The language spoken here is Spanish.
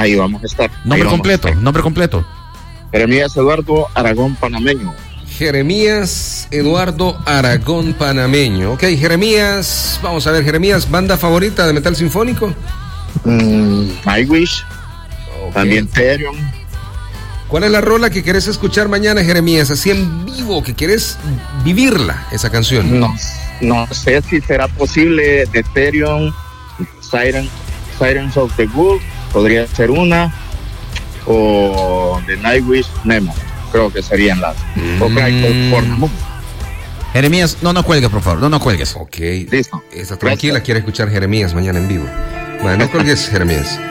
ahí vamos a estar. Nombre completo. Jeremías Eduardo Aragón Panameño. Jeremías Eduardo Aragón Panameño. Ok, Jeremías, vamos a ver, Jeremías, ¿banda favorita de metal sinfónico? Nightwish, okay. También Therion. ¿Cuál es la rola que querés escuchar mañana, Jeremías? Así en vivo, que querés vivirla, esa canción. No sé si será posible de Therion, Sirens of the Wolf, podría ser una, o de Nightwish, Nemo. Creo que serían las. Jeremías, no cuelgues, por favor, no cuelgues. Ok, listo. Está tranquila, quiere escuchar Jeremías mañana en vivo. Bueno, no cuelgues, Jeremías.